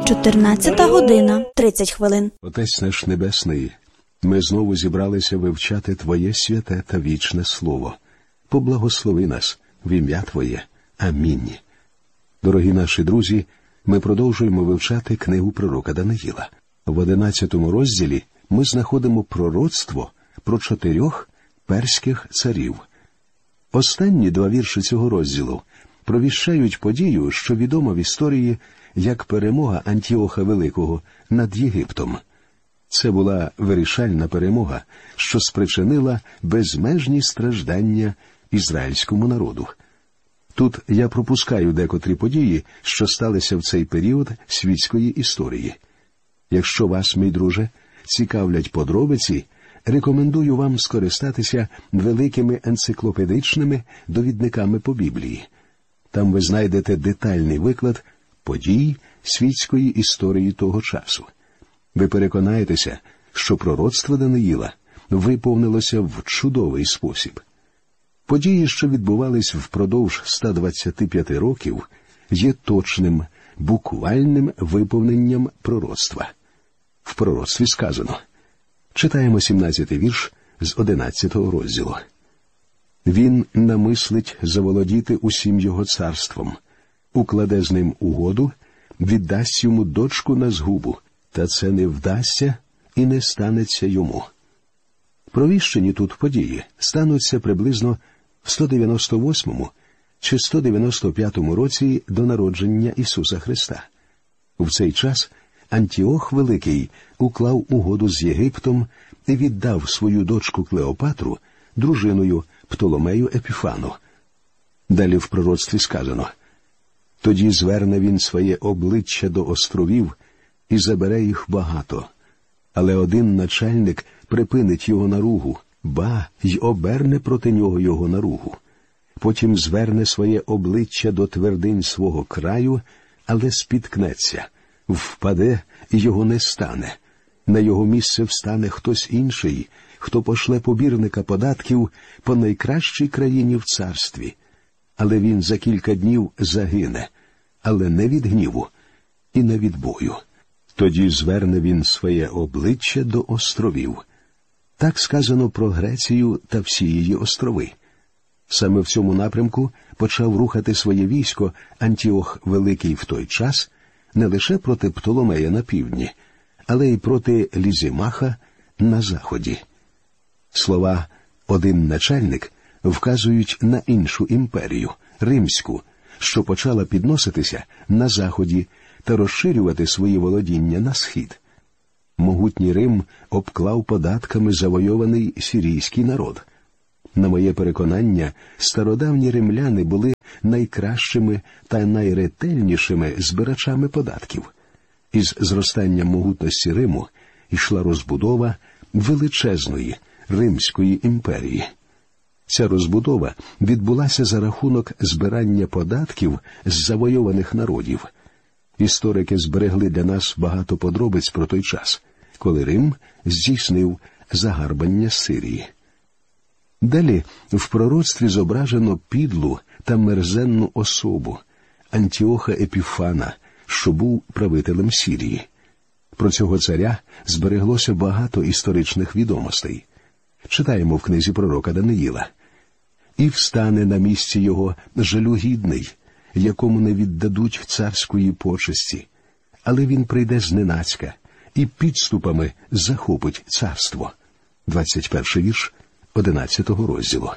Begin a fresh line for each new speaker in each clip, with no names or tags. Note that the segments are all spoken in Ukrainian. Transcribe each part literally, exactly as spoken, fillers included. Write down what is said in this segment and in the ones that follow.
чотирнадцята година, тридцять хвилин.
Отець наш Небесний, ми знову зібралися вивчати Твоє святе та вічне Слово. Поблагослови нас в ім'я Твоє. Амінь. Дорогі наші друзі, ми продовжуємо вивчати книгу пророка Даниїла. В одинадцятому розділі ми знаходимо пророцтво про чотирьох перських царів. Останні два вірші цього розділу провіщають подію, що відома в історії як перемога Антіоха Великого над Єгиптом. Це була вирішальна перемога, що спричинила безмежні страждання ізраїльському народу. Тут я пропускаю декотрі події, що сталися в цей період світської історії. Якщо вас, мій друже, цікавлять подробиці, рекомендую вам скористатися великими енциклопедичними довідниками по Біблії. Там ви знайдете детальний виклад подій світської історії того часу. Ви переконаєтеся, що пророцтво Даниїла виповнилося в чудовий спосіб. Події, що відбувались впродовж ста двадцяти п'яти років, є точним, буквальним виповненням пророцтва. В пророцтві сказано. Читаємо сімнадцятий вірш з одинадцятого розділу. «Він намислить заволодіти усім його царством, укладе з ним угоду, віддасть йому дочку на згубу, та це не вдасться і не станеться йому». Провіщені тут події стануться приблизно в сто дев'яносто восьмому чи сто дев'яносто п'ятому році до народження Ісуса Христа. В цей час Антіох Великий уклав угоду з Єгиптом і віддав свою дочку Клеопатру дружиною Птоломею Епіфану. Далі в пророцтві сказано: «Тоді зверне він своє обличчя до островів і забере їх багато, але один начальник припинить його наругу, ба, й оберне проти нього його наругу. Потім зверне своє обличчя до твердинь свого краю, але спіткнеться, впаде і його не стане. На його місце встане хтось інший, хто пошле побірника податків по найкращій країні в царстві. Але він за кілька днів загине, але не від гніву і не від бою. Тоді зверне він своє обличчя до островів». Так сказано про Грецію та всі її острови. Саме в цьому напрямку почав рухати своє військо Антіох Великий в той час не лише проти Птоломея на півдні, але й проти Лізімаха на заході. Слова «один начальник» вказують на іншу імперію – Римську, що почала підноситися на заході та розширювати свої володіння на схід. Могутній Рим обклав податками завойований сирійський народ. На моє переконання, стародавні римляни були найкращими та найретельнішими збирачами податків. Із зростанням могутності Риму йшла розбудова величезної Римської імперії. Ця розбудова відбулася за рахунок збирання податків з завойованих народів. Історики зберегли для нас багато подробиць про той час, коли Рим здійснив загарбання Сирії. Далі в пророцтві зображено підлу та мерзенну особу Антіоха Епіфана, що був правителем Сирії. Про цього царя збереглося багато історичних відомостей. Читаємо в книзі пророка Даниїла. «І встане на місці його жалюгідний, якому не віддадуть царської почесті, але він прийде зненацька і підступами захопить царство». двадцять перший вірш одинадцятого розділу.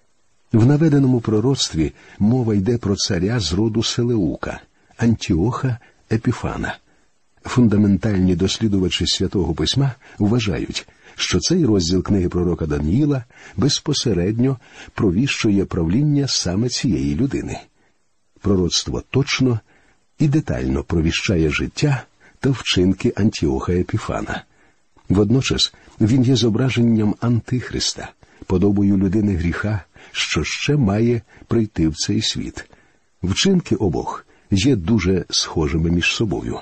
В наведеному пророцтві мова йде про царя з роду Селеука, Антіоха Епіфана. Фундаментальні дослідувачі Святого Письма вважають, що цей розділ книги пророка Даниїла безпосередньо провіщує правління саме цієї людини. Пророцтво точно і детально провіщає життя та вчинки Антіоха Епіфана. Водночас він є зображенням Антихриста, подобою людини гріха, що ще має прийти в цей світ. Вчинки обох є дуже схожими між собою.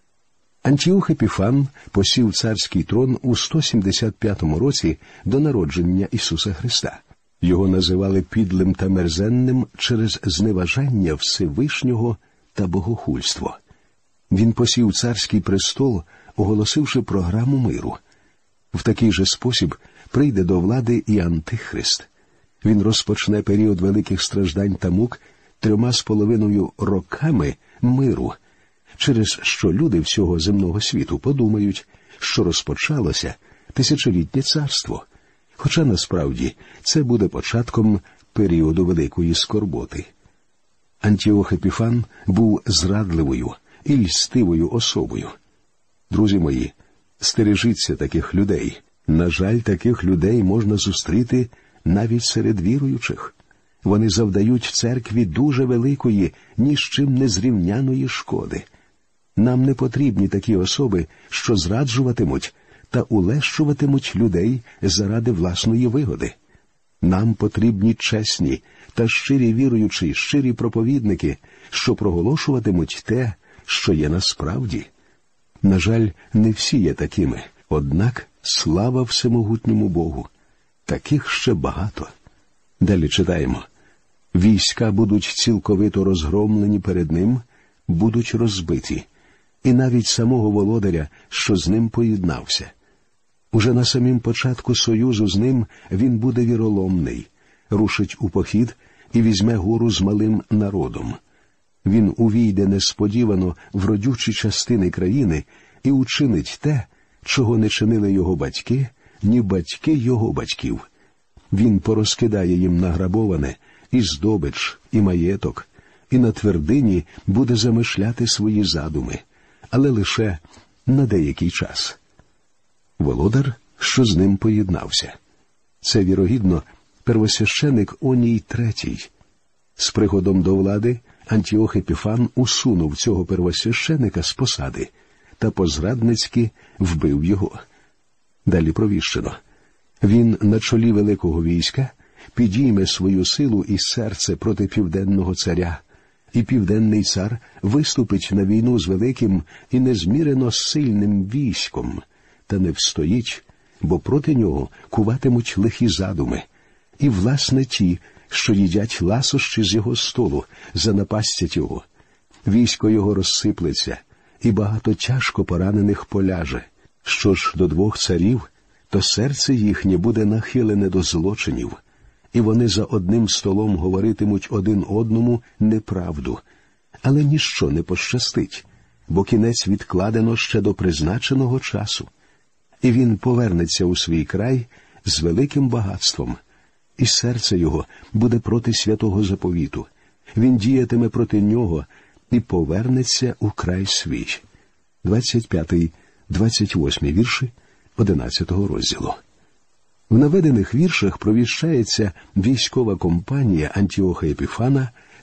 Антіох Епіфан посів царський трон у сто сімдесят п'ятому році до народження Ісуса Христа. Його називали підлим та мерзенним через зневажання Всевишнього та богохульство. Він посів царський престол, оголосивши програму миру. В такий же спосіб прийде до влади і Антихрист. Він розпочне період великих страждань та мук трьома з половиною роками миру, через що люди всього земного світу подумають, що розпочалося тисячолітнє царство, хоча насправді це буде початком періоду великої скорботи. Антіох Епіфан був зрадливою і льстивою особою. Друзі мої, стережіться таких людей. На жаль, таких людей можна зустріти навіть серед віруючих. Вони завдають церкві дуже великої, ні з чим не зрівняної шкоди. Нам не потрібні такі особи, що зраджуватимуть та улещуватимуть людей заради власної вигоди. Нам потрібні чесні та щирі віруючі, щирі проповідники, що проголошуватимуть те, що є насправді. На жаль, не всі є такими, однак слава всемогутньому Богу. Таких ще багато. Далі читаємо. Війська будуть цілковито розгромлені перед ним, будуть розбиті, і навіть самого володаря, що з ним поєднався. Уже на самім початку союзу з ним він буде віроломний, рушить у похід і візьме гору з малим народом. Він увійде несподівано в родючі частини країни і учинить те, чого не чинили його батьки, ні батьки його батьків. Він порозкидає їм награбоване, і здобич, і маєток, і на твердині буде замишляти свої задуми, але лише на деякий час. Володар, що з ним поєднався. Це, вірогідно, первосвященик Оній третій. З приходом до влади Антіох Епіфан усунув цього первосвященика з посади та позрадницьки вбив його. Далі провіщено. Він на чолі великого війська підійме свою силу і серце проти південного царя, і південний цар виступить на війну з великим і незмірено сильним військом, та не встоїть, бо проти нього куватимуть лихі задуми, і, власне, ті, що їдять ласощі з його столу, занапастять його. Військо його розсиплеться, і багато тяжко поранених поляже. Що ж до двох царів, то серце їхнє буде нахилене до злочинів, і вони за одним столом говоритимуть один одному неправду. Але ніщо не пощастить, бо кінець відкладено ще до призначеного часу. І він повернеться у свій край з великим багатством, і серце його буде проти святого заповіту. Він діятиме проти нього і повернеться у край свій. двадцять п'ятий двадцять восьмий вірші одинадцятого розділу. В наведених віршах провіщається військова кампанія Антіоха Епіфана